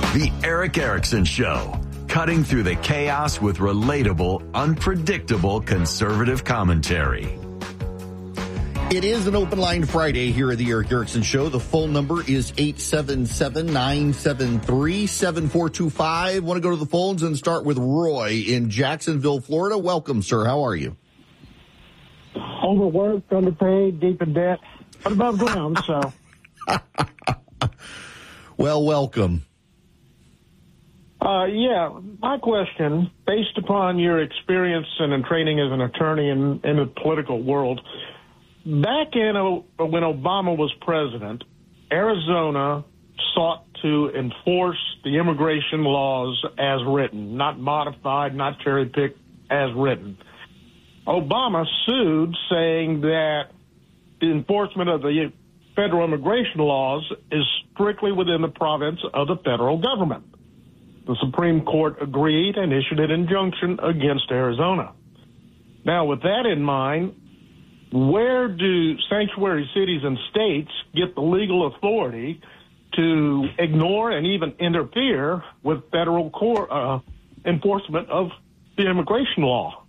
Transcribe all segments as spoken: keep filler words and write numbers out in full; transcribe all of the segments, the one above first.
The Erick Erickson Show, cutting through the chaos with relatable, unpredictable conservative commentary. It is an Open Line Friday here at the Erick Erickson Show. The phone number is eight seven seven, nine seven three, seven four two five. Want to go to the phones and start with Roy in Jacksonville, Florida. Welcome, sir. How are you? Overworked, underpaid, deep in debt, but above ground, so. Well, welcome. Uh, yeah, my question, based upon your experience and training as an attorney in, in the political world, back in uh, when Obama was president, Arizona sought to enforce the immigration laws as written, not modified, not cherry-picked, as written. Obama sued, saying that the enforcement of the federal immigration laws is strictly within the province of the federal government. The Supreme Court agreed and issued an injunction against Arizona. Now, with that in mind, where do sanctuary cities and states get the legal authority to ignore and even interfere with federal court, uh, enforcement of the immigration law?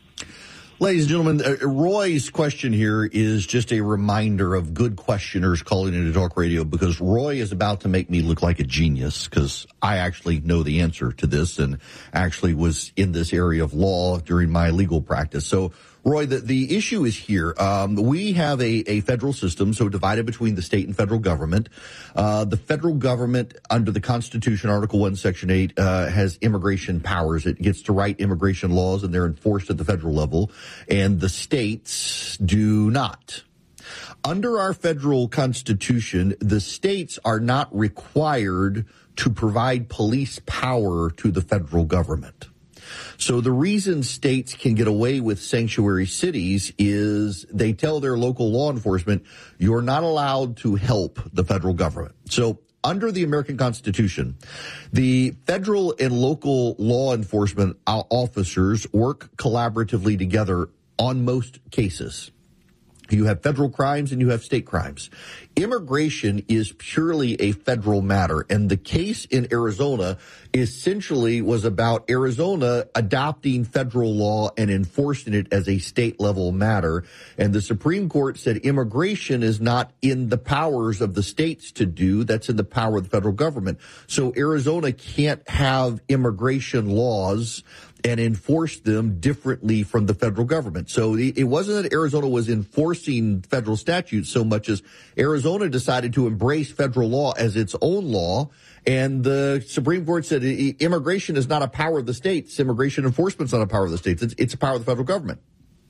Ladies and gentlemen, uh, Roy's question here is just a reminder of good questioners calling into talk radio, because Roy is about to make me look like a genius, because I actually know the answer to this and actually was in this area of law during my legal practice. So, Roy, the, the issue is here. Um, we have a, a federal system, so divided between the state and federal government. Uh, the federal government, under the Constitution, Article one, Section eight, uh, has immigration powers. It gets to write immigration laws, and they're enforced at the federal level, and the states do not. Under our federal Constitution, the states are not required to provide police power to the federal government. So the reason states can get away with sanctuary cities is they tell their local law enforcement, you're not allowed to help the federal government. So under the American Constitution, the federal and local law enforcement officers work collaboratively together on most cases. You have federal crimes and you have state crimes. Immigration is purely a federal matter, and the case in Arizona essentially was about Arizona adopting federal law and enforcing it as a state-level matter. And the Supreme Court said immigration is not in the powers of the states to do. That's in the power of the federal government. So Arizona can't have immigration laws and enforce them differently from the federal government. So it wasn't that Arizona was enforcing federal statutes so much as Arizona decided to embrace federal law as its own law. And the Supreme Court said immigration is not a power of the states. Immigration enforcement is not a power of the states. It's, it's a power of the federal government.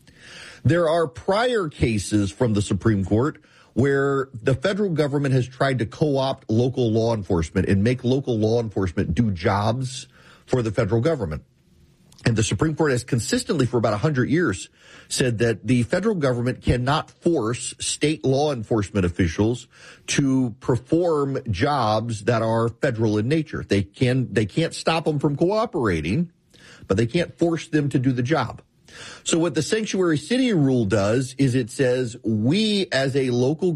There are prior cases from the Supreme Court where the federal government has tried to co-opt local law enforcement and make local law enforcement do jobs for the federal government. And the Supreme Court has consistently for about one hundred years said that the federal government cannot force state law enforcement officials to perform jobs that are federal in nature. They can, they can't stop them from cooperating, but they can't force them to do the job. So what the sanctuary city rule does is it says we as a local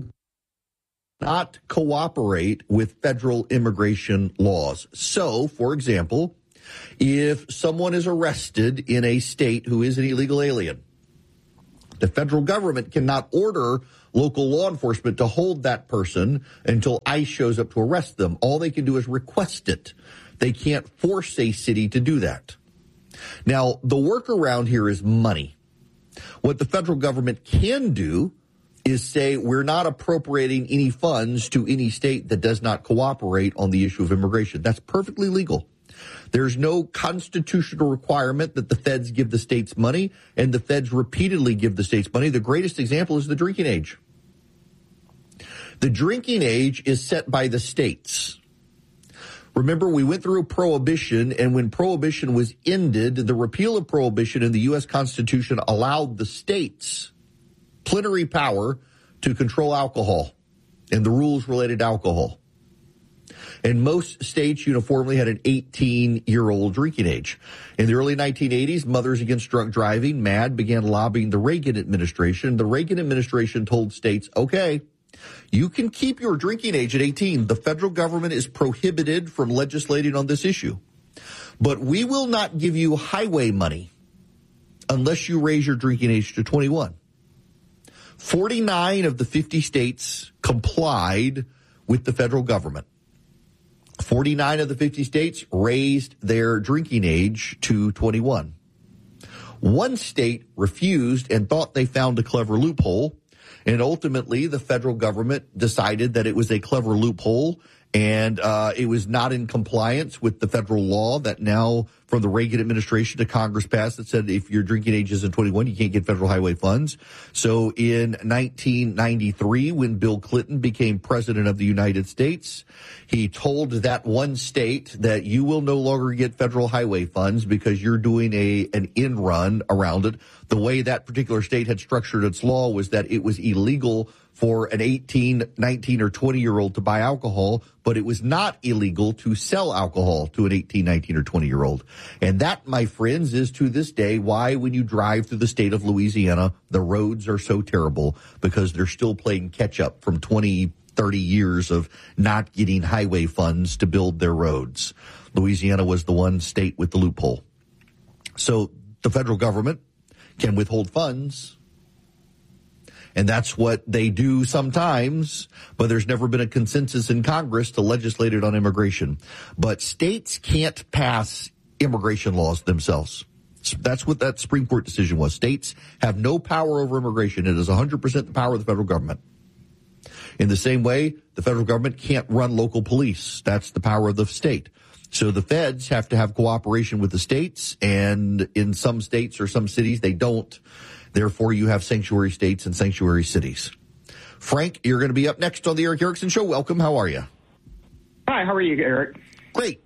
not cooperate with federal immigration laws. So, for example, if someone is arrested in a state who is an illegal alien, the federal government cannot order local law enforcement to hold that person until ICE shows up to arrest them. All they can do is request it. They can't force a city to do that. Now, the workaround here is money. What the federal government can do is say we're not appropriating any funds to any state that does not cooperate on the issue of immigration. That's perfectly legal. There's no constitutional requirement that the feds give the states money, and the feds repeatedly give the states money. The greatest example is the drinking age. The drinking age is set by the states. Remember, we went through Prohibition, and when Prohibition was ended, the repeal of Prohibition in the U S Constitution allowed the states plenary power to control alcohol and the rules related to alcohol. And most states uniformly had an eighteen-year-old drinking age. In the early nineteen eighties, Mothers Against Drunk Driving, MADD, began lobbying the Reagan administration. The Reagan administration told states, okay, You can keep your drinking age at eighteen. The federal government is prohibited from legislating on this issue. But we will not give you highway money unless you raise your drinking age to twenty-one. forty-nine of the fifty states complied with the federal government. forty-nine of the fifty states raised their drinking age to twenty-one. One state refused and thought they found a clever loophole. And ultimately, the federal government decided that it was a clever loophole and uh, it was not in compliance with the federal law that now from the Reagan administration to Congress passed that said if your drinking age isn't twenty-one, you can't get federal highway funds. So in nineteen ninety-three, when Bill Clinton became president of the United States, he told that one state that you will no longer get federal highway funds because you're doing a an in run around it. The way that particular state had structured its law was that it was illegal for an eighteen, nineteen, or twenty-year-old to buy alcohol, but it was not illegal to sell alcohol to an eighteen, nineteen, or twenty-year-old. And that, my friends, is to this day why when you drive through the state of Louisiana, the roads are so terrible, because they're still playing catch-up from twenty, thirty years of not getting highway funds to build their roads. Louisiana was the one state with the loophole. So the federal government can withhold funds. And that's what they do sometimes, but there's never been a consensus in Congress to legislate it on immigration. But states can't pass immigration laws themselves. That's what that Supreme Court decision was. States have no power over immigration. It is one hundred percent the power of the federal government. In the same way, the federal government can't run local police. That's the power of the state. So the feds have to have cooperation with the states, and in some states or some cities, they don't. Therefore, you have sanctuary states and sanctuary cities. Frank, you're going to be up next on the Eric Erickson Show. Welcome. How are you? Hi, how are you, Eric? Great.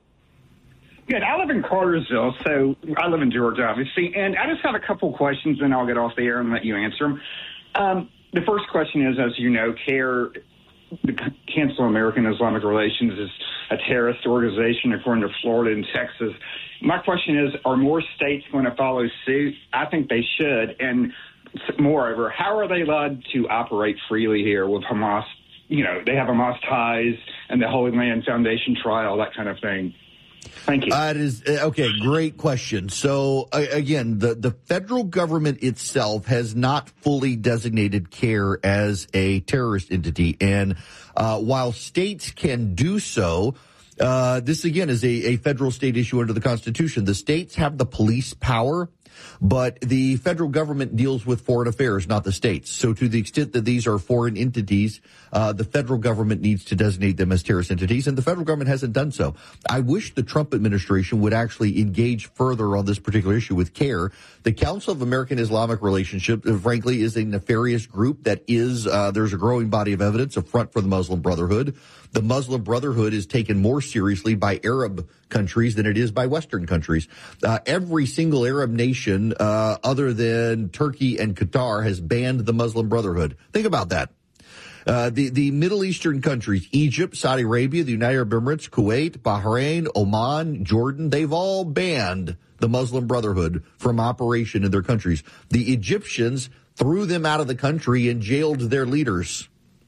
Good. I live in Cartersville, so I live in Georgia, obviously, and I just have a couple questions, and I'll get off the air and let you answer them. Um, the first question is, as you know, CAIR, the Council of American Islamic Relations, is a terrorist organization according to Florida and Texas. My question is, are more states going to follow suit? I think they should. And moreover, how are they allowed to operate freely here with Hamas? You know, they have Hamas ties and the Holy Land Foundation trial, that kind of thing. Thank you. Uh, it is, okay, great question. So, uh, again, the, the federal government itself has not fully designated CAIR as a terrorist entity. And uh, while states can do so, uh, this, again, is a, a federal state issue under the Constitution. The states have the police power, but the federal government deals with foreign affairs, not the states. So to the extent that these are foreign entities, uh, the federal government needs to designate them as terrorist entities, and the federal government hasn't done so. I wish the Trump administration would actually engage further on this particular issue with CAIR. The Council of American Islamic Relations, uh, frankly, is a nefarious group that is, uh, there's a growing body of evidence, a front for the Muslim Brotherhood. The Muslim Brotherhood is taken more seriously by Arab countries than it is by Western countries. Uh, every single Arab nation, uh, other than Turkey and Qatar, has banned the Muslim Brotherhood. Think about that. Uh, the, the Middle Eastern countries, Egypt, Saudi Arabia, the United Arab Emirates, Kuwait, Bahrain, Oman, Jordan, they've all banned the Muslim Brotherhood from operation in their countries. The Egyptians threw them out of the country and jailed their leaders.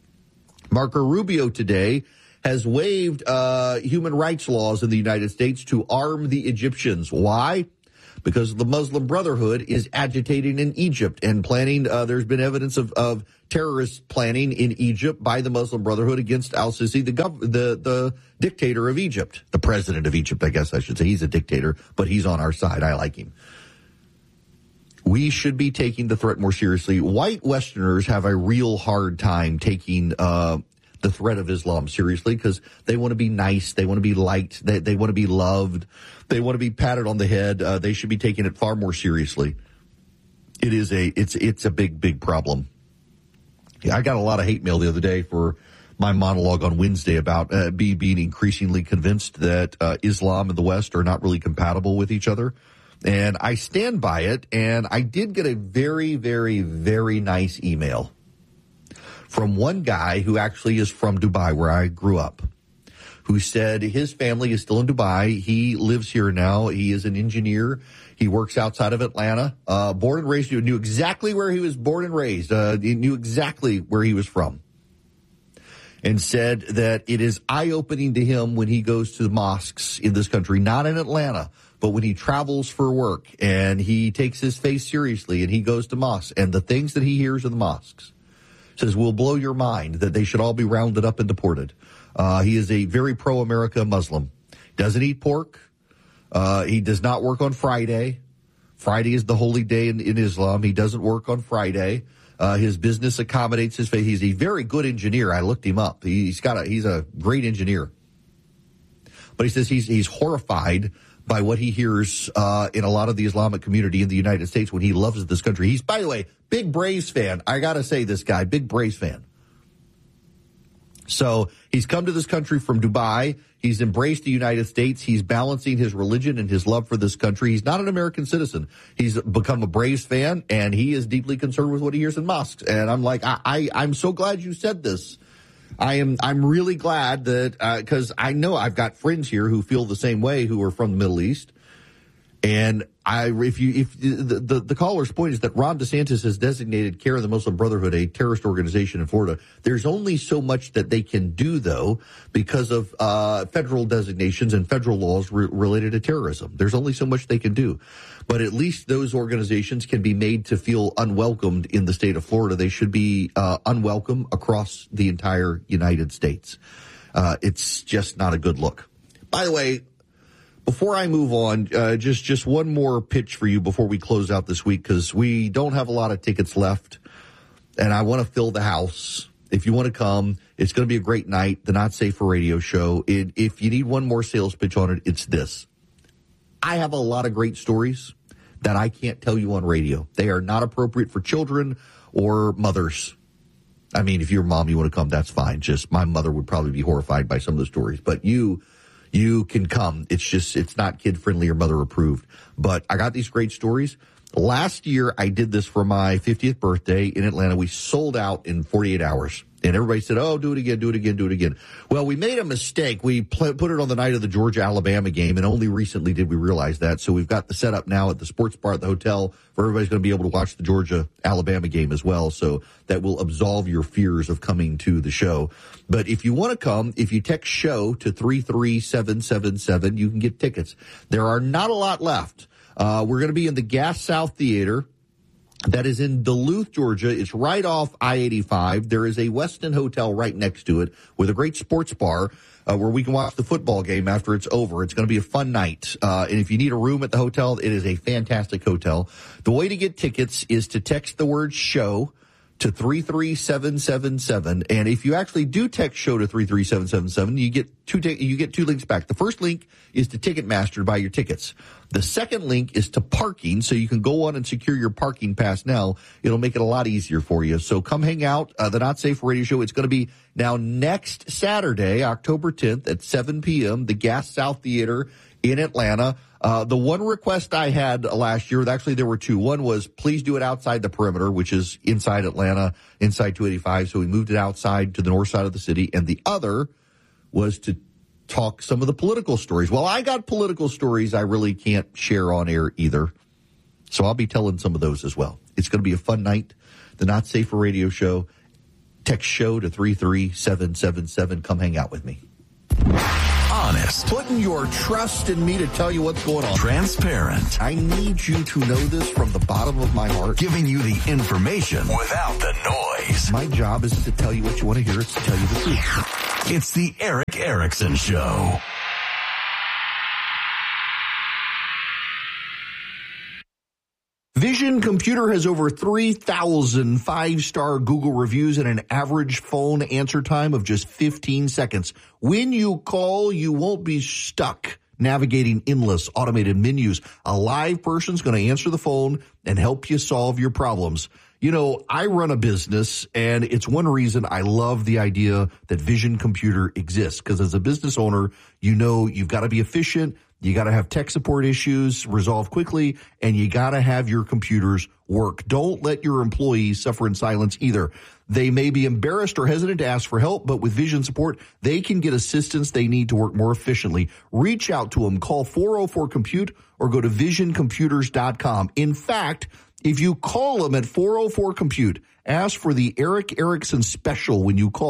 Marco Rubio today has waived uh, human rights laws in the United States to arm the Egyptians. Why? Because the Muslim Brotherhood is agitating in Egypt and planning. Uh, there's been evidence of, of terrorist planning in Egypt by the Muslim Brotherhood against al-Sisi, the, gov- the the dictator of Egypt, the president of Egypt, I guess I should say. He's a dictator, but he's on our side. I like him. We should be taking the threat more seriously. White Westerners have a real hard time taking uh the threat of Islam seriously because they want to be nice. They want to be liked. They, they want to be loved. They want to be patted on the head. Uh, they should be taking it far more seriously. It is a, it's, it's a big, big problem. Yeah, I got a lot of hate mail the other day for my monologue on Wednesday about uh, be, being increasingly convinced that uh, Islam and the West are not really compatible with each other. And I stand by it. And I did get a very, very, very nice email from one guy who actually is from Dubai, where I grew up, who said his family is still in Dubai. He lives here now. He is an engineer. He works outside of Atlanta. Uh, born and raised, knew exactly where he was born and raised. Uh, he knew exactly where he was from. and said that it is eye-opening to him when he goes to the mosques in this country, not in Atlanta, but when he travels for work and he takes his faith seriously and he goes to mosques, and the things that he hears in the mosques says will blow your mind, that they should all be rounded up and deported. Uh, he is a very pro-America Muslim. Doesn't eat pork. Uh, he does not work on Friday. Friday is the holy day in, in Islam. He doesn't work on Friday. Uh, his business accommodates his faith. He's a very good engineer. I looked him up. He's got a, he's a great engineer. But he says he's, he's horrified by what he hears, uh, in a lot of the Islamic community in the United States when he loves this country. He's, by the way, big Braves fan. I gotta say this guy, big Braves fan. So he's come to this country from Dubai. He's embraced the United States. He's balancing his religion and his love for this country. He's not an American citizen. He's become a Braves fan, and he is deeply concerned with what he hears in mosques. And I'm like, I, I, I'm so glad you said this. I am, I'm really glad that, uh, cause I know I've got friends here who feel the same way, who are from the Middle East. And I, if you, if the, the, the caller's point is that Ron DeSantis has designated Care of the Muslim Brotherhood a terrorist organization in Florida. There's only so much that they can do, though, because of uh federal designations and federal laws re- related to terrorism. There's only so much they can do. But at least those organizations can be made to feel unwelcomed in the state of Florida. They should be uh unwelcome across the entire United States. Uh It's just not a good look. By the way, before I move on, uh, just, just one more pitch for you before we close out this week, because we don't have a lot of tickets left, and I want to fill the house. If you want to come, it's going to be a great night, the Not Safe for Radio show. It, if you need one more sales pitch on it, it's this. I have a lot of great stories that I can't tell you on radio. They are not appropriate for children or mothers. I mean, if you're a mom, you want to come, that's fine. Just my mother would probably be horrified by some of the stories, but you... You can come. It's just, it's not kid-friendly or mother-approved. But I got these great stories. Last year, I did this for my fiftieth birthday in Atlanta. We sold out in forty-eight hours. And everybody said, oh, do it again, do it again, do it again. Well, we made a mistake. We pl- put it on the night of the Georgia-Alabama game, and only recently did we realize that. So we've got the setup now at the sports bar at the hotel where everybody's going to be able to watch the Georgia-Alabama game as well. So that will absolve your fears of coming to the show. But if you want to come, if you text SHOW to three three seven seven seven, you can get tickets. There are not a lot left. Uh, we're going to be in the Gas South Theater. That is in Duluth, Georgia. It's right off I eighty-five. There is a Westin Hotel right next to it with a great sports bar uh, where we can watch the football game after it's over. It's going to be a fun night. Uh, and if you need a room at the hotel, it is a fantastic hotel. The way to get tickets is to text the word SHOW to three three seven seven seven. And if you actually do text SHOW to three three seven seven seven, you get two t- you get two links back. The first link is to Ticketmaster to buy your tickets. The second link is to parking, so you can go on and secure your parking pass now. It'll make it a lot easier for you. So come hang out. Uh, the Not Safe Radio Show. It's going to be now next Saturday, October tenth at seven p.m., the Gas South Theater in Atlanta. Uh, the one request I had last year, actually there were two. One was please do it outside the perimeter, which is inside Atlanta, inside two eighty-five. So we moved it outside to the north side of the city. And the other was to talk some of the political stories. Well, I got political stories I really can't share on air either. So I'll be telling some of those as well. It's going to be a fun night. The Not Safe for Radio Show. Text SHOW to three three seven seven seven. Come hang out with me. Honest. Putting your trust in me to tell you what's going on. Transparent. I need you to know this from the bottom of my heart. Giving you the information without the noise. My job isn't to tell you what you want to hear. It's to tell you the truth. It's the Erick Erickson Show. Vision Computer has over three thousand five-star Google reviews and an average phone answer time of just fifteen seconds. When you call, you won't be stuck navigating endless automated menus. A live person's going to answer the phone and help you solve your problems. You know, I run a business, and it's one reason I love the idea that Vision Computer exists, because as a business owner, you know you've got to be efficient. You got to have tech support issues resolved quickly, and you got to have your computers work. Don't let your employees suffer in silence either. They may be embarrassed or hesitant to ask for help, but with Vision support, they can get assistance they need to work more efficiently. Reach out to them. Call four oh four compute or go to vision computers dot com. In fact, if you call them at four oh four compute, ask for the Erick Erickson special when you call.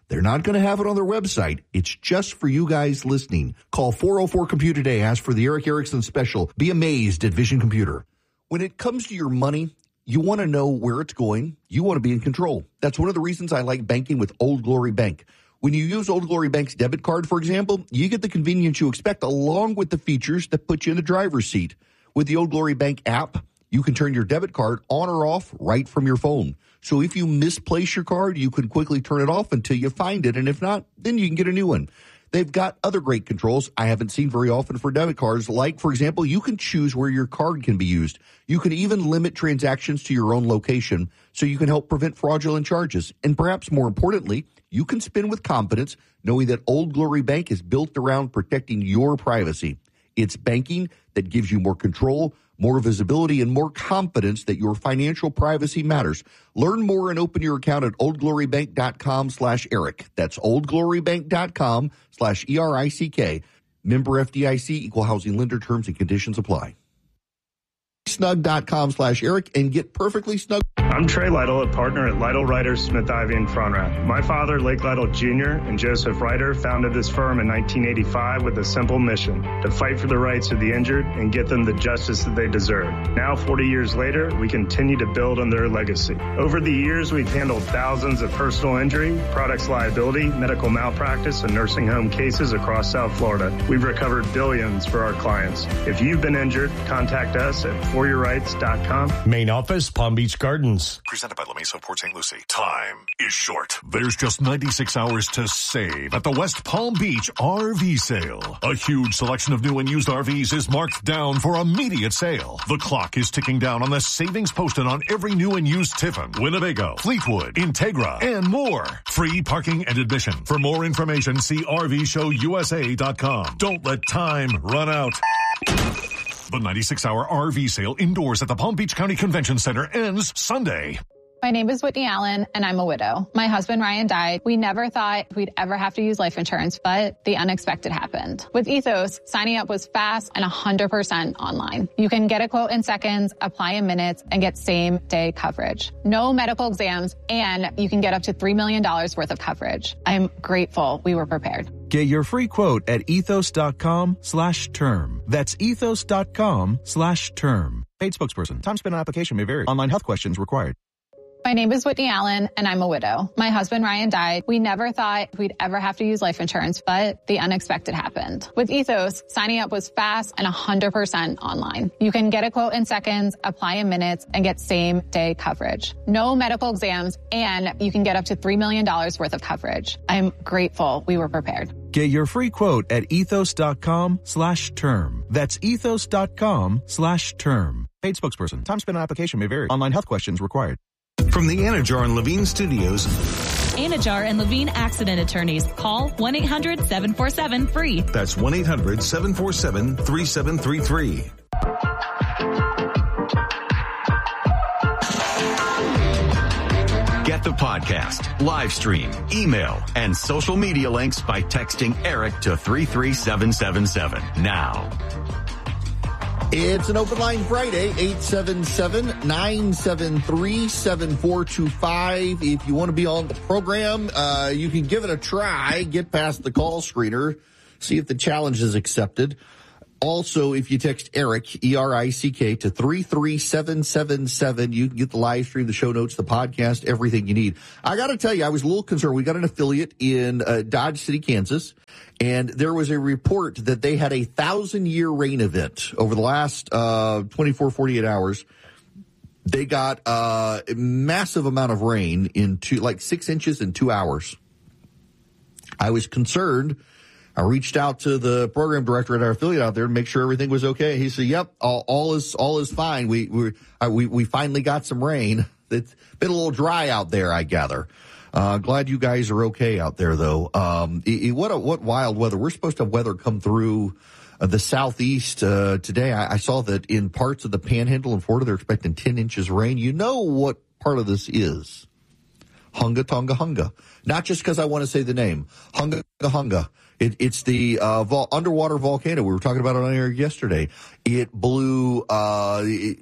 They're not going to have it on their website. It's just for you guys listening. Call four oh four compute today. Ask for the Eric Erickson special. Be amazed at Vision Computer. When it comes to your money, you want to know where it's going. You want to be in control. That's one of the reasons I like banking with Old Glory Bank. When you use Old Glory Bank's debit card, for example, you get the convenience you expect along with the features that put you in the driver's seat. With the Old Glory Bank app, you can turn your debit card on or off right from your phone. So if you misplace your card, you can quickly turn it off until you find it. And if not, then you can get a new one. They've got other great controls I haven't seen very often for debit cards. Like, for example, you can choose where your card can be used. You can even limit transactions to your own location so you can help prevent fraudulent charges. And perhaps more importantly, you can spend with confidence knowing that Old Glory Bank is built around protecting your privacy. It's banking that gives you more control, more visibility, and more confidence that your financial privacy matters. Learn more and open your account at oldglorybank.com slash Eric. That's oldglorybank.com slash E R I C K. Member F D I C, equal housing lender, terms and conditions apply. Snug.com slash Eric and get perfectly snug. I'm Trey Lytle, a partner at Lytle Ryder Smith Ivy in Frontenac. My father, Lake Lytle Junior, and Joseph Ryder founded this firm in nineteen eighty-five with a simple mission: to fight for the rights of the injured and get them the justice that they deserve. Now, forty years later, we continue to build on their legacy. Over the years, we've handled thousands of personal injury, products liability, medical malpractice, and nursing home cases across South Florida. We've recovered billions for our clients. If you've been injured, contact us at for your rights dot com. Main office, Palm Beach Gardens. Presented by La Mesa, Port Saint Lucie. Time is short. There's just ninety-six hours to save at the West Palm Beach R V sale. A huge selection of new and used R Vs is marked down for immediate sale. The clock is ticking down on the savings posted on every new and used Tiffin, Winnebago, Fleetwood, Integra, and more. Free parking and admission. For more information, see R V show U S A dot com. Don't let time run out. The ninety-six hour R V sale indoors at the Palm Beach County Convention Center ends Sunday. My name is Whitney Allen, and I'm a widow. My husband, Ryan, died. We never thought we'd ever have to use life insurance, but the unexpected happened. With Ethos, signing up was fast and one hundred percent online. You can get a quote in seconds, apply in minutes, and get same-day coverage. No medical exams, and you can get up to three million dollars worth of coverage. I'm grateful we were prepared. Get your free quote at ethos.com slash term. That's ethos.com slash term. Paid spokesperson. Time spent on application may vary. Online health questions required. My name is Whitney Allen, and I'm a widow. My husband, Ryan, died. We never thought we'd ever have to use life insurance, but the unexpected happened. With Ethos, signing up was fast and one hundred percent online. You can get a quote in seconds, apply in minutes, and get same-day coverage. No medical exams, and you can get up to three million dollars worth of coverage. I'm grateful we were prepared. Get your free quote at ethos.com slash term. That's ethos.com slash term. Paid spokesperson. Time spent on application may vary. Online health questions required. From the Anajar and Levine Studios. Anajar and Levine Accident Attorneys. Call one eight hundred seven four seven free. That's one eight hundred seven four seven three seven three three. Get the podcast, live stream, email, and social media links by texting Eric to three three seven seven seven now. It's an open line Friday, eight seven seven, nine seven three, seven four two five. If you want to be on the program, uh, you can give it a try, get past the call screener, see if the challenge is accepted. Also, if you text Eric, E R I C K, to three three seven seven seven, you can get the live stream, the show notes, the podcast, everything you need. I got to tell you, I was a little concerned. We got an affiliate in uh, Dodge City, Kansas, and there was a report that they had a thousand-year rain event over the last uh, twenty-four, forty-eight hours. They got uh, a massive amount of rain in two, like six inches in two hours. I was concerned. I reached out to the program director at our affiliate out there to make sure everything was okay. He said, "Yep, all, all is all is fine. We we uh, we we finally got some rain. It's been a little dry out there, I gather. Uh, glad you guys are okay out there, though. Um, it, it, what a, what wild weather. We're supposed to have weather come through uh, the southeast uh, today. I, I saw that in parts of the Panhandle in Florida, they're expecting ten inches of rain. You know what part of this is? Hunga Tonga Hunga. Not just because I want to say the name. Hunga Hunga. It, it's the uh, vol- underwater volcano. We were talking about it on air yesterday. It blew uh, it,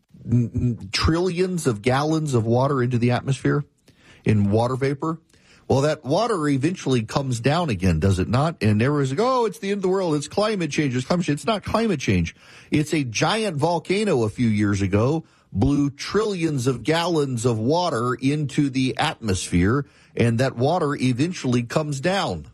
n- trillions of gallons of water into the atmosphere in water vapor. Well, that water eventually comes down again, does it not? And everyone's like, oh, it's the end of the world. It's climate change. It's climate change. It's not climate change. It's a giant volcano a few years ago blew trillions of gallons of water into the atmosphere, and that water eventually comes down.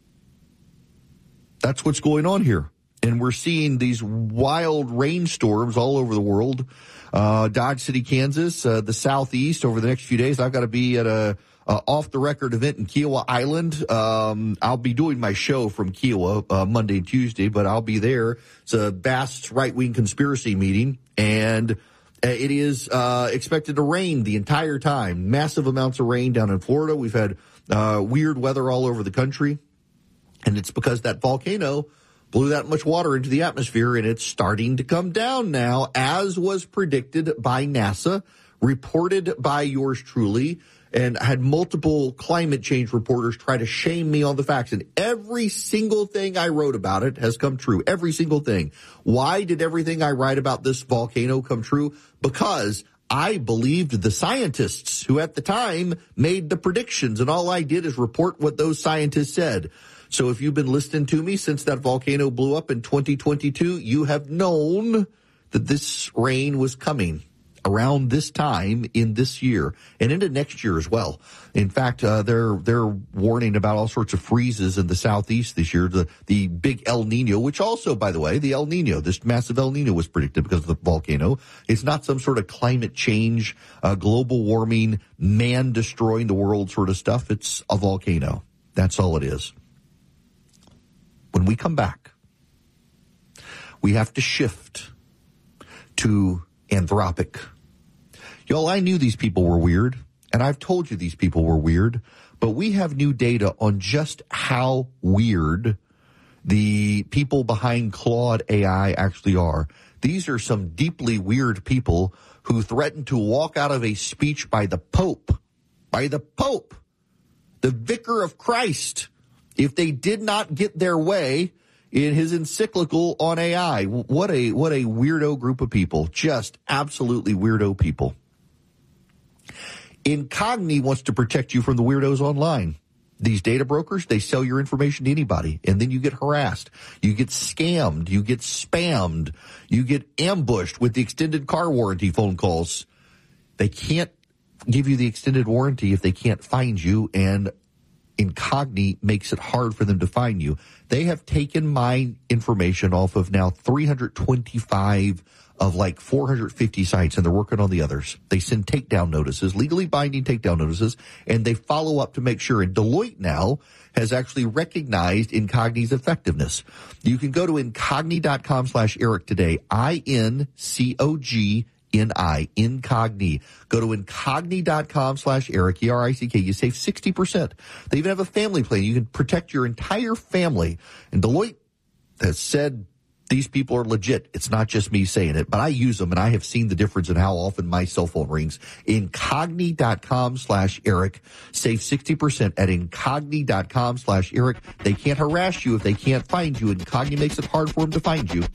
That's what's going on here. And we're seeing these wild rainstorms all over the world. Uh, Dodge City, Kansas, uh, the southeast over the next few days. I've got to be at a uh, off-the-record event in Kiowa Island. Um, I'll be doing my show from Kiowa uh, Monday and Tuesday, but I'll be there. It's a vast right-wing conspiracy meeting, and it is uh, expected to rain the entire time. Massive amounts of rain down in Florida. We've had uh, weird weather all over the country, and it's because that volcano blew that much water into the atmosphere, and it's starting to come down now, as was predicted by NASA, reported by yours truly, and had multiple climate change reporters try to shame me on the facts. And every single thing I wrote about it has come true. Every single thing. Why did everything I write about this volcano come true? Because I believed the scientists who at the time made the predictions, and all I did is report what those scientists said. So if you've been listening to me since that volcano blew up in twenty twenty-two, you have known that this rain was coming around this time in this year and into next year as well. In fact, uh, they're they're warning about all sorts of freezes in the southeast this year. The the big El Nino, which also, by the way, the El Nino, this massive El Nino was predicted because of the volcano. It's not some sort of climate change, uh, global warming, man destroying the world sort of stuff. It's a volcano. That's all it is. When we come back, we have to shift to Anthropic. Y'all, I knew these people were weird, and I've told you these people were weird, but we have new data on just how weird the people behind Claude A I actually are. These are some deeply weird people who threatened to walk out of a speech by the Pope, by the Pope, the Vicar of Christ, if they did not get their way in his encyclical on A I. What a what a weirdo group of people. Just absolutely weirdo people. Incogni wants to protect you from the weirdos online. These data brokers, they sell your information to anybody, and then you get harassed. You get scammed. You get spammed. You get ambushed with the extended car warranty phone calls. They can't give you the extended warranty if they can't find you, and Incogni makes it hard for them to find you. They have taken my information off of now three hundred twenty-five of like four hundred fifty sites, and they're working on the others. They send takedown notices, legally binding takedown notices, and they follow up to make sure. And Deloitte now has actually recognized Incogni's effectiveness. You can go to incogni.com slash Eric today, I N C O G N I, Incogni. Go to incogni.com slash Eric, E R I C K. You save sixty percent. They even have a family plan. You can protect your entire family. And Deloitte has said these people are legit. It's not just me saying it, but I use them, and I have seen the difference in how often my cell phone rings. Incogni.com slash Eric. Save sixty percent at incogni.com slash Eric. They can't harass you if they can't find you. Incogni makes it hard for them to find you.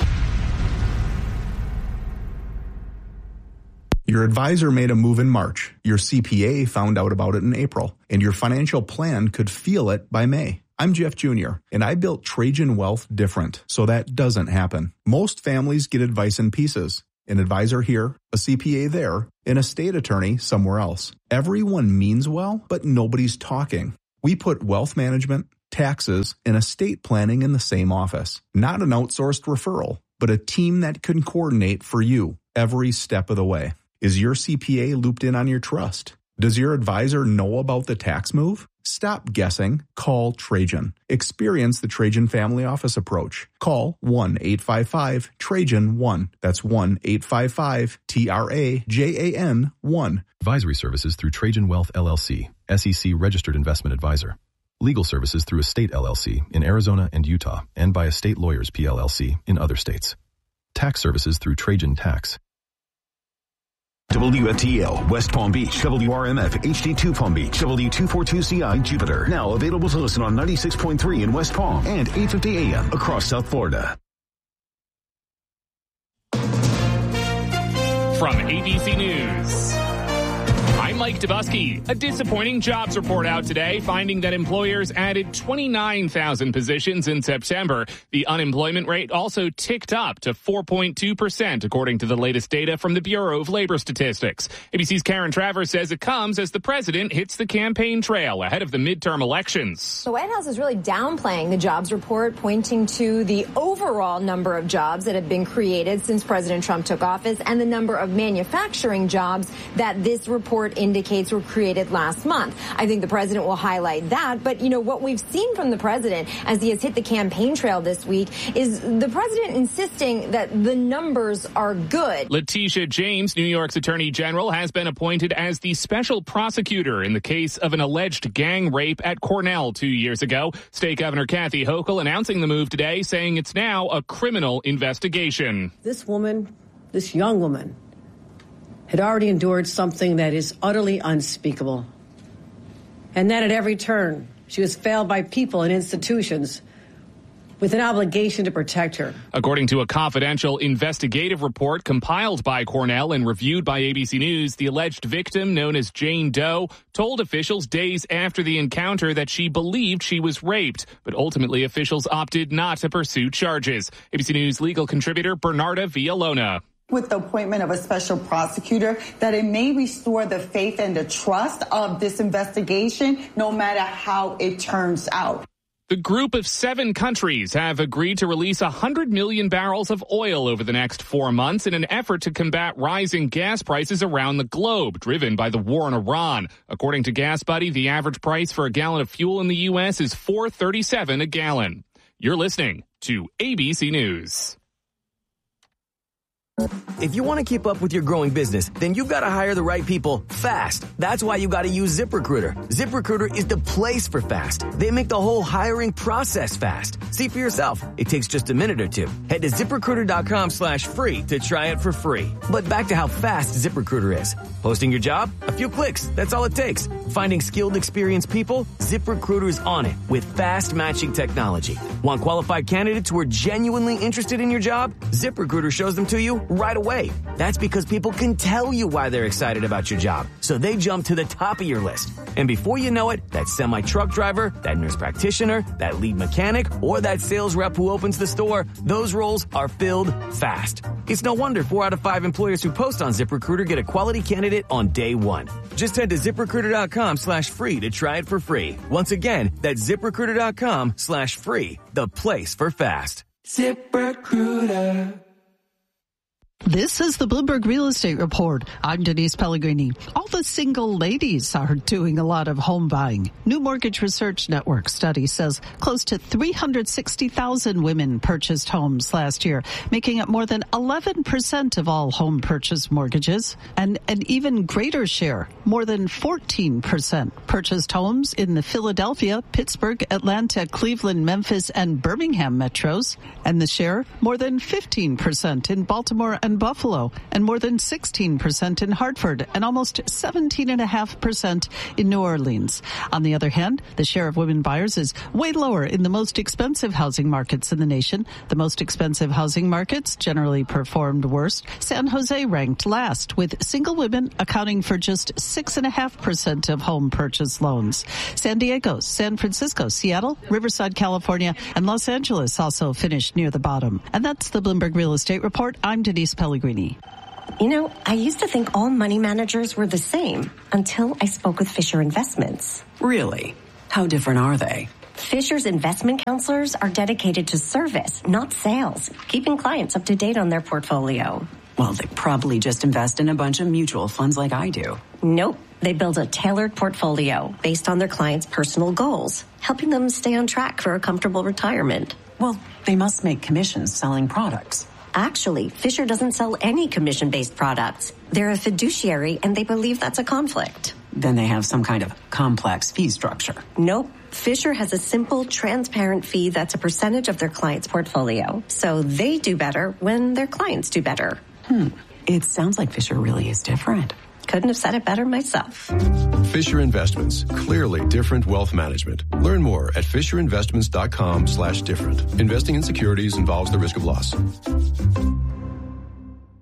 Your advisor made a move in March, your C P A found out about it in April, and your financial plan could feel it by May. I'm Jeff Junior, and I built Trajan Wealth different, so that doesn't happen. Most families get advice in pieces. An advisor here, a C P A there, an estate attorney somewhere else. Everyone means well, but nobody's talking. We put wealth management, taxes, and estate planning in the same office. Not an outsourced referral, but a team that can coordinate for you every step of the way. Is your C P A looped in on your trust? Does your advisor know about the tax move? Stop guessing. Call Trajan. Experience the Trajan Family Office approach. Call one eight five five Trajan one. That's one eight five five T R A J A N one. Advisory services through Trajan Wealth L L C, S E C Registered Investment Advisor. Legal services through Estate L L C in Arizona and Utah, and by Estate Lawyers P L L C in other states. Tax services through Trajan Tax. W F T L, West Palm Beach, W R M F, H D two Palm Beach, W two forty-two C I, Jupiter. Now available to listen on ninety-six point three in West Palm and eight fifty A M across South Florida. From A B C News, I'm Mike Dubusky. A disappointing jobs report out today, finding that employers added twenty-nine thousand positions in September. The unemployment rate also ticked up to four point two percent, according to the latest data from the Bureau of Labor Statistics. A B C's Karen Travers says it comes as the president hits the campaign trail ahead of the midterm elections. The White House is really downplaying the jobs report, pointing to the overall number of jobs that have been created since President Trump took office and the number of manufacturing jobs that this report indicates were created last month. I think the president will highlight that. But, you know, what we've seen from the president as he has hit the campaign trail this week is the president insisting that the numbers are good. Letitia James, New York's attorney general, has been appointed as the special prosecutor in the case of an alleged gang rape at Cornell two years ago. State Governor Kathy Hochul announcing the move today, saying it's now a criminal investigation. This woman, this young woman, had already endured something that is utterly unspeakable. And then at every turn, she was failed by people and institutions with an obligation to protect her. According to a confidential investigative report compiled by Cornell and reviewed by A B C News, the alleged victim, known as Jane Doe, told officials days after the encounter that she believed she was raped, but ultimately officials opted not to pursue charges. A B C News legal contributor Bernarda Villalona. With the appointment of a special prosecutor, that it may restore the faith and the trust of this investigation, no matter how it turns out. The group of seven countries have agreed to release one hundred million barrels of oil over the next four months in an effort to combat rising gas prices around the globe, driven by the war in Iran. According to GasBuddy, the average price for a gallon of fuel in the U S is four dollars and thirty-seven cents a gallon. You're listening to A B C News. If you want to keep up with your growing business, then you've got to hire the right people fast. That's why you got to use ZipRecruiter. ZipRecruiter is the place for fast. They make the whole hiring process fast. See for yourself. It takes just a minute or two. Head to ZipRecruiter.com slash free to try it for free. But back to how fast ZipRecruiter is. Posting your job? A few clicks. That's all it takes. Finding skilled, experienced people? ZipRecruiter is on it with fast matching technology. Want qualified candidates who are genuinely interested in your job? ZipRecruiter shows them to you right away. That's because people can tell you why they're excited about your job, so they jump to the top of your list. And before you know it, that semi-truck driver, that nurse practitioner, that lead mechanic, or that sales rep who opens the store, those roles are filled fast. It's no wonder four out of five employers who post on ZipRecruiter get a quality candidate on day one. Just head to ZipRecruiter.com slash free to try it for free. Once again, that's ZipRecruiter.com slash free, the place for fast. ZipRecruiter. This is the Bloomberg Real Estate Report. I'm Denise Pellegrini. All the single ladies are doing a lot of home buying. New Mortgage Research Network study says close to three hundred sixty thousand women purchased homes last year, making up more than eleven percent of all home purchase mortgages. And an even greater share, more than fourteen percent, purchased homes in the Philadelphia, Pittsburgh, Atlanta, Cleveland, Memphis, and Birmingham metros. And the share, more than fifteen percent in Baltimore and Buffalo, and more than sixteen percent in Hartford, and almost seventeen point five percent in New Orleans. On the other hand, the share of women buyers is way lower in the most expensive housing markets in the nation. The most expensive housing markets generally performed worst. San Jose ranked last, with single women accounting for just six point five percent of home purchase loans. San Diego, San Francisco, Seattle, Riverside, California, and Los Angeles also finished near the bottom. And that's the Bloomberg Real Estate Report. I'm Denise Pellegrini. You know, I used to think all money managers were the same until I spoke with Fisher Investments. Really? How different are they? Fisher's investment counselors are dedicated to service, not sales, keeping clients up to date on their portfolio. Well, they probably just invest in a bunch of mutual funds like I do. Nope. They build a tailored portfolio based on their clients' personal goals, helping them stay on track for a comfortable retirement. Well, they must make commissions selling products. Actually, Fisher doesn't sell any commission-based products. They're a fiduciary, and they believe that's a conflict. Then they have some kind of complex fee structure. Nope. Fisher has a simple, transparent fee that's a percentage of their client's portfolio. So they do better when their clients do better. Hmm. It sounds like Fisher really is different. Couldn't have said it better myself. Fisher Investments. Clearly different wealth management. Learn more at FisherInvestments.com slash different. Investing in securities involves the risk of loss.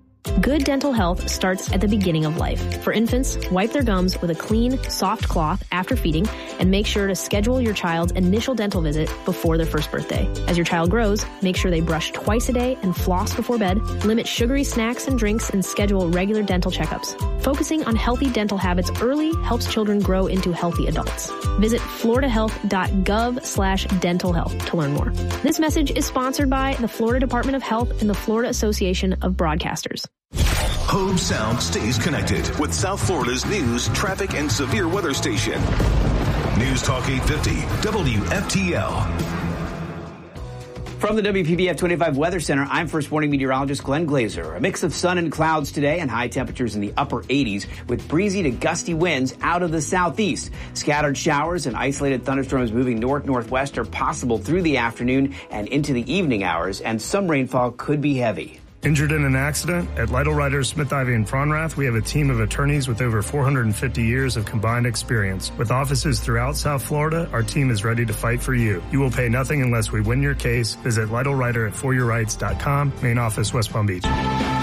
Good dental health starts at the beginning of life. For infants, wipe their gums with a clean, soft cloth after feeding, and make sure to schedule your child's initial dental visit before their first birthday. As your child grows, make sure they brush twice a day and floss before bed, limit sugary snacks and drinks, and schedule regular dental checkups. Focusing on healthy dental habits early helps children grow into healthy adults. Visit floridahealth.gov slash dental health to learn more. This message is sponsored by the Florida Department of Health and the Florida Association of Broadcasters. Hobe Sound stays connected with South Florida's news, traffic, and severe weather station. News Talk eight fifty, W F T L. From the W P B F twenty-five Weather Center, I'm First Warning meteorologist Glenn Glazer. A mix of sun and clouds today and high temperatures in the upper eighties with breezy to gusty winds out of the southeast. Scattered showers and isolated thunderstorms moving north-northwest are possible through the afternoon and into the evening hours, and some rainfall could be heavy. Injured in an accident? At Lytle Writers, Smith, Ivey, and Fronrath, we have a team of attorneys with over four hundred fifty years of combined experience. With offices throughout South Florida, our team is ready to fight for you. You will pay nothing unless we win your case. Visit Lytle Writer at for your rights dot com. Main office, West Palm Beach.